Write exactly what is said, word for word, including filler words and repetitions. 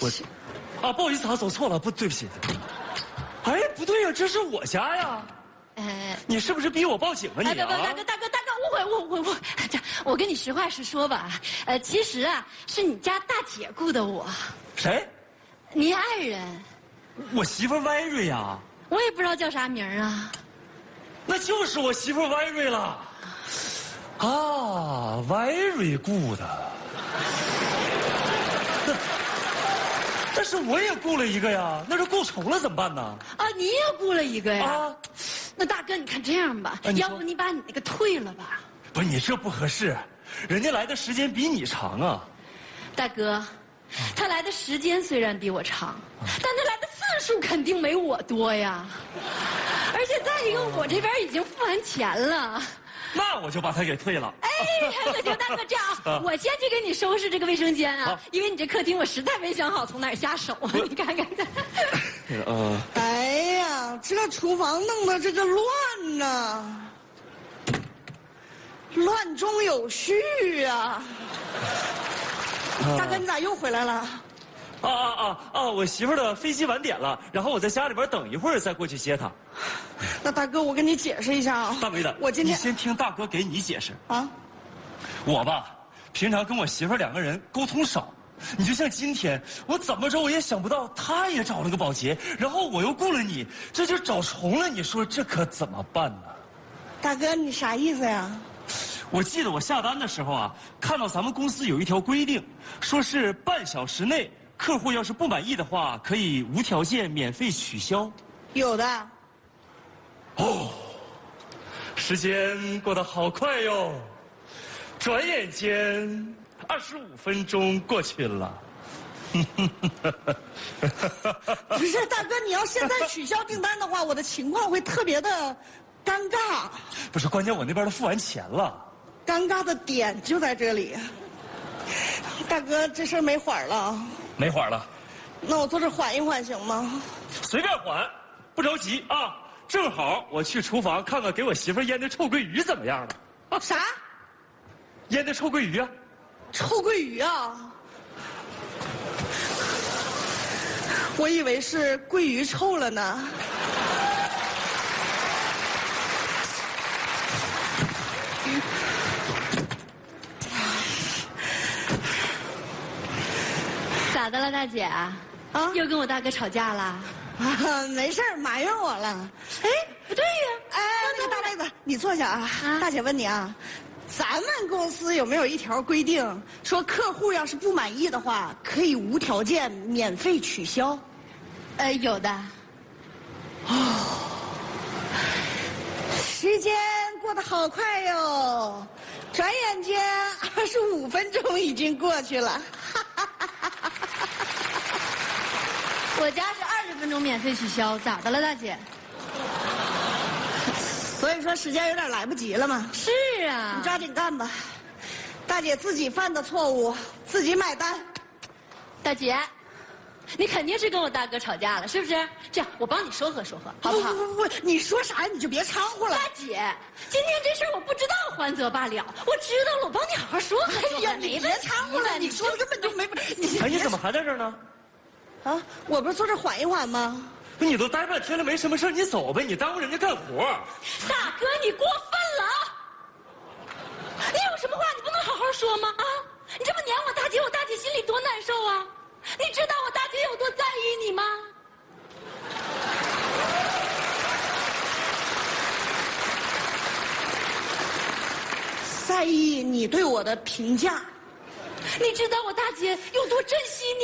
我，啊，不好意思啊，走错了，不，对不起。哎，不对呀，这是我家呀。呃，你是不是逼我报警啊你啊？ 大哥，大哥，大哥，大哥，误会，误会，误会。这，我跟你实话实说吧，呃，其实啊，是你家大姐雇的我。 谁？ 你爱人。 我媳妇歪瑞呀。 我也不知道叫啥名啊。 那就是我媳妇歪瑞了。啊，歪瑞雇的。那，但是我也雇了一个呀，那是雇重了怎么办呢？ 啊，你也雇了一个呀？ 啊。 那大哥，你看这样吧，要不你把你那个退了吧？ 不是你这不合适，人家来的时间比你长啊。 大哥，他来的时间虽然比我长，但他来的次数肯定没我多呀。而且再一个，我这边已经付完钱了。 那我就把他给退了。 哎，可行，大哥，这样啊，我先去给你收拾这个卫生间啊，因为你这客厅我实在没想好从哪儿下手，你看看。 呃，哎呀，这厨房弄得这个乱呐，乱中有序啊。大哥，你咋又回来了？ 啊啊啊啊！我媳妇儿的飞机晚点了，然后我在家里边等一会儿再过去接她。 那大哥，我跟你解释一下啊。 大梅的， 我今天你先听大哥给你解释啊。 我吧，平常跟我媳妇儿两个人沟通少，你就像今天，我怎么着我也想不到，她也找了个保洁，然后我又雇了你，这就找重了。你说这可怎么办呢？ 大哥，你啥意思呀？ 我记得我下单的时候啊，看到咱们公司有一条规定，说是半小时内。客户要是不满意的话，可以无条件免费取消。 有的。 哦，时间过得好快哟，转眼间二十五分钟过去了。 不是大哥，你要现在取消订单的话，我的情况会特别的尴尬。 不是，关键我那边都付完钱了。 尴尬的点就在这里。大哥，这事儿没缓了。 没缓了， 那我坐这缓一缓行吗？ 随便缓，不着急啊。正好我去厨房看看给我媳妇腌的臭鳜鱼怎么样了。 啊、啥？ 腌的臭鳜鱼啊？ 臭鳜鱼啊？我以为是鳜鱼臭了呢。 咋的了，大姐？啊，又跟我大哥吵架了？ 啊，没事儿，埋怨我了。 哎，不对呀！ 哎，那个大妹子，你坐下啊。啊大姐问你啊，咱们公司有没有一条规定，说客户要是不满意的话，可以无条件免费取消？ 呃，有的。 哦，时间过得好快哟，转眼间二十五分钟已经过去了。 我家是二十分钟免费取消，咋的了，大姐？ 所以说时间有点来不及了嘛。 是啊， 你抓紧干吧。大姐自己犯的错误，自己买单。 大姐，你肯定是跟我大哥吵架了，是不是？这样，我帮你说和说和，好不好？ 不不不，你说啥你就别掺和了。 大姐，今天这事儿我不知道，还则罢了，我知道了，我帮你好好说和说和。 哎呀，你别掺和了，你说的根本就没。 你哎，你怎么还在这儿呢？ 啊，我不是坐这缓一缓吗？ 不，你都待半天了，没什么事，你走呗，你耽误人家干活。 大哥，你过分了！你有什么话你不能好好说吗？啊，你这么撵我大姐，我大姐心里多难受啊！你知道我大姐有多在意你吗？ 在意你对我的评价。 你知道我大姐有多珍惜你？